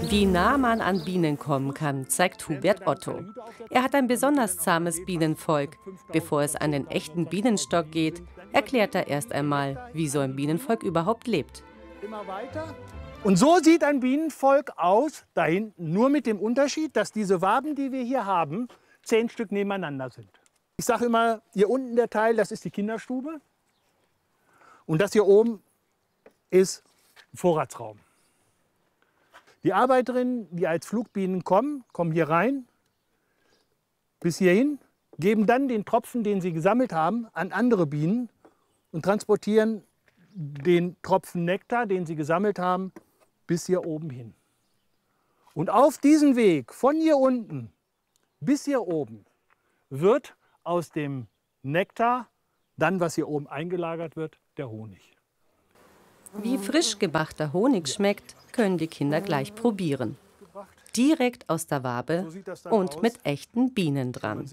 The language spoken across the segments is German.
Wie nah man an Bienen kommen kann, zeigt Hubert Otto. Er hat ein besonders zahmes Bienenvolk. Bevor es an den echten Bienenstock geht, erklärt er erst einmal, wie so ein Bienenvolk überhaupt lebt. Immer weiter. Und so sieht ein Bienenvolk aus, da hinten, nur mit dem Unterschied, dass diese Waben, die wir hier haben, 10 Stück nebeneinander sind. Ich sage immer, hier unten der Teil, das ist die Kinderstube. Und das hier oben ist ein Vorratsraum. Die Arbeiterinnen, die als Flugbienen kommen, kommen hier rein, bis hierhin, geben dann den Tropfen, den sie gesammelt haben, an andere Bienen und transportieren den Tropfen Nektar, den sie gesammelt haben, bis hier oben hin. Und auf diesem Weg, von hier unten bis hier oben, wird aus dem Nektar, dann was hier oben eingelagert wird, der Honig. Wie frisch gemachter Honig schmeckt, können die Kinder gleich probieren. Direkt aus der Wabe und mit echten Bienen dran.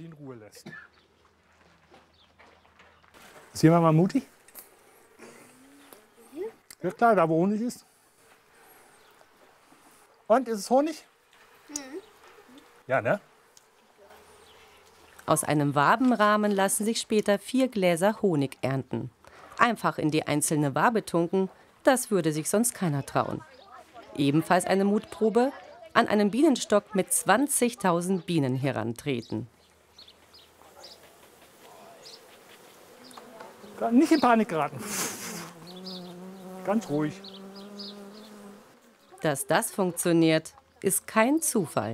Sehen wir mal mutig? Ja klar, da wo Honig ist. Und, ist es Honig? Ja, ne? Aus einem Wabenrahmen lassen sich später 4 Gläser Honig ernten. Einfach in die einzelne Wabe tunken, das würde sich sonst keiner trauen. Ebenfalls eine Mutprobe: an einen Bienenstock mit 20.000 Bienen herantreten. Nicht in Panik geraten. Ganz ruhig. Dass das funktioniert, ist kein Zufall.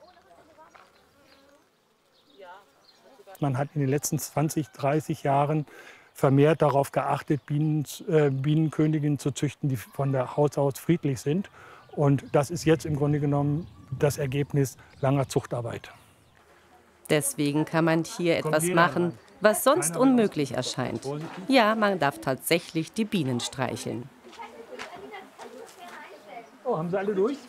Man hat in den letzten 20, 30 Jahren vermehrt darauf geachtet, Bienenköniginnen zu züchten, die von der Haus aus friedlich sind. Und das ist jetzt im Grunde genommen das Ergebnis langer Zuchtarbeit. Deswegen kann man hier etwas machen, was sonst unmöglich erscheint. Ja, man darf tatsächlich die Bienen streicheln. Oh, haben sie alle durch?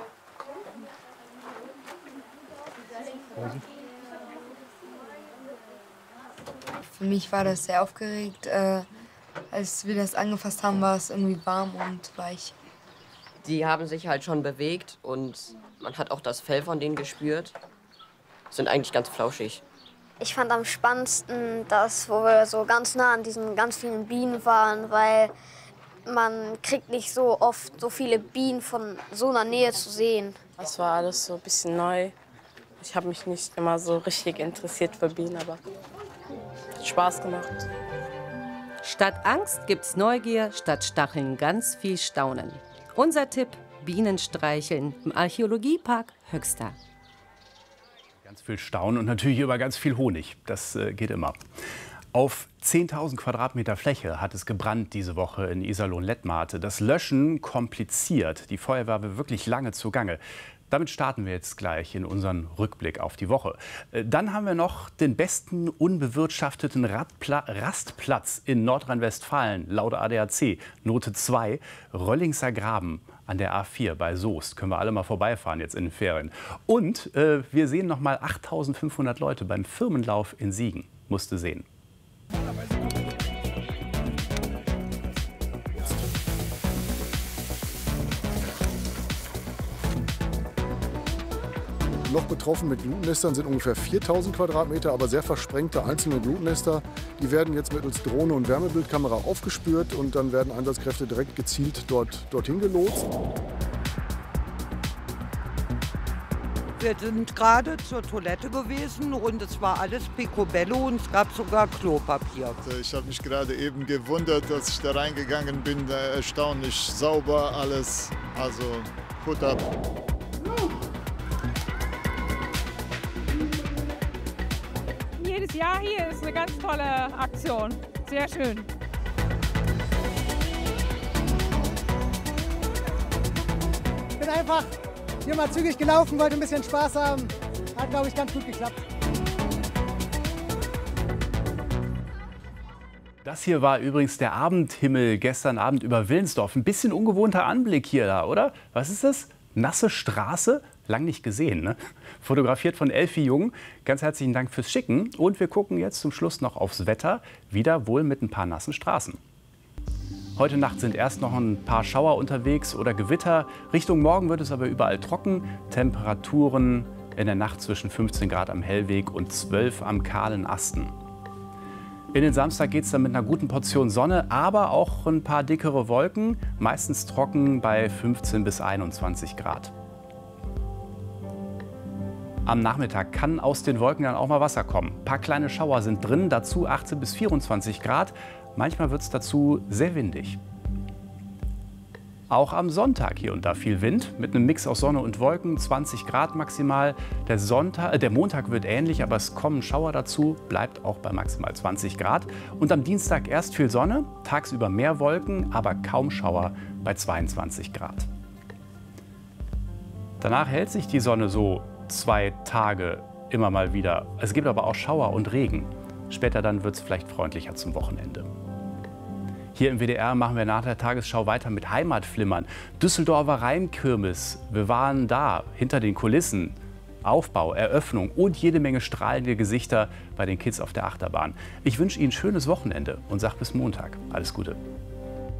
Für mich war das sehr aufgeregt. Als wir das angefasst haben, war es irgendwie warm und weich. Die haben sich halt schon bewegt und man hat auch das Fell von denen gespürt. Sind eigentlich ganz flauschig. Ich fand am spannendsten das, wo wir so ganz nah an diesen ganz vielen Bienen waren, weil man kriegt nicht so oft so viele Bienen von so einer Nähe zu sehen. Das war alles so ein bisschen neu. Ich habe mich nicht immer so richtig interessiert für Bienen, aber hat Spaß gemacht. Statt Angst gibt's Neugier, statt Stacheln ganz viel Staunen. Unser Tipp: Bienen streicheln im Archäologiepark Höxter. Ganz viel Staunen und natürlich über ganz viel Honig. Das geht immer. Auf 10.000 Quadratmeter Fläche hat es gebrannt diese Woche in Iserlohn-Lettmate. Das Löschen kompliziert. Die Feuerwehr war wirklich lange zugange. Damit starten wir jetzt gleich in unseren Rückblick auf die Woche. Dann haben wir noch den besten unbewirtschafteten Rastplatz in Nordrhein-Westfalen, laut ADAC. Note 2, Röllingser Graben an der A4 bei Soest. Können wir alle mal vorbeifahren jetzt in den Ferien. Und wir sehen noch mal 8.500 Leute beim Firmenlauf in Siegen. Musste sehen. Noch betroffen mit Glutnestern sind ungefähr 4.000 Quadratmeter, aber sehr versprengte einzelne Glutnester. Die werden jetzt mittels Drohne und Wärmebildkamera aufgespürt und dann werden Einsatzkräfte direkt gezielt dorthin gelotst. Wir sind gerade zur Toilette gewesen und es war alles picobello und es gab sogar Klopapier. Ich habe mich gerade eben gewundert, dass ich da reingegangen bin. Erstaunlich sauber alles, also Hut ab. Jedes Jahr hier ist eine ganz tolle Aktion. Sehr schön. Ich bin einfach hier mal zügig gelaufen, wollte ein bisschen Spaß haben. Hat, glaube ich, ganz gut geklappt. Das hier war übrigens der Abendhimmel gestern Abend über Willensdorf. Ein bisschen ungewohnter Anblick hier da, oder? Was ist das? Nasse Straße? Lang nicht gesehen, ne? Fotografiert von Elfi Jung. Ganz herzlichen Dank fürs Schicken. Und wir gucken jetzt zum Schluss noch aufs Wetter. Wieder wohl mit ein paar nassen Straßen. Heute Nacht sind erst noch ein paar Schauer unterwegs oder Gewitter. Richtung Morgen wird es aber überall trocken. Temperaturen in der Nacht zwischen 15 Grad am Hellweg und 12 am kahlen Asten. In den Samstag geht es dann mit einer guten Portion Sonne, aber auch ein paar dickere Wolken, meistens trocken bei 15 bis 21 Grad. Am Nachmittag kann aus den Wolken dann auch mal Wasser kommen. Ein paar kleine Schauer sind drin, dazu 18 bis 24 Grad. Manchmal wird es dazu sehr windig. Auch am Sonntag hier und da viel Wind, mit einem Mix aus Sonne und Wolken, 20 Grad maximal. Der Montag wird ähnlich, aber es kommen Schauer dazu, bleibt auch bei maximal 20 Grad. Und am Dienstag erst viel Sonne, tagsüber mehr Wolken, aber kaum Schauer bei 22 Grad. Danach hält sich die Sonne so 2 Tage immer mal wieder. Es gibt aber auch Schauer und Regen. Später dann wird es vielleicht freundlicher zum Wochenende. Hier im WDR machen wir nach der Tagesschau weiter mit Heimatflimmern. Düsseldorfer Rheinkirmes. Wir waren da, hinter den Kulissen. Aufbau, Eröffnung und jede Menge strahlende Gesichter bei den Kids auf der Achterbahn. Ich wünsche Ihnen ein schönes Wochenende und sage bis Montag. Alles Gute.